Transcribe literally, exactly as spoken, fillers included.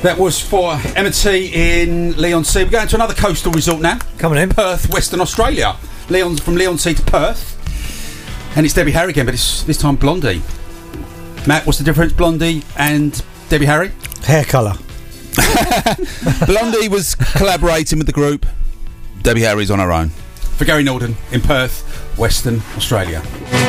That was for M and T in Leigh-on-Sea. We're going to another coastal resort now. Coming in. Perth, Western Australia. Leon, from Leigh-on-Sea to Perth. And it's Debbie Harry again, but it's this time Blondie. Matt, what's the difference, Blondie and Debbie Harry? Hair colour. Blondie was collaborating with the group. Debbie Harry's on her own. For Gary Norden in Perth, Western Australia.